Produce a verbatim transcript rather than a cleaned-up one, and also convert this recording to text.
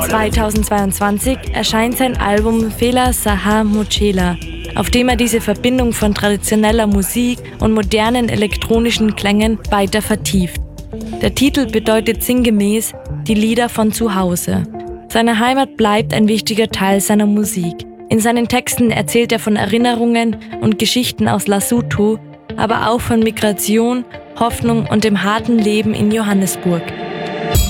zweitausendzweiundzwanzig erscheint sein Album Fela Saha Mochela, auf dem er diese Verbindung von traditioneller Musik und modernen elektronischen Klängen weiter vertieft. Der Titel bedeutet sinngemäß die Lieder von zu Hause. Seine Heimat bleibt ein wichtiger Teil seiner Musik. In seinen Texten erzählt er von Erinnerungen und Geschichten aus Lesotho, aber auch von Migration, Hoffnung und dem harten Leben in Johannesburg.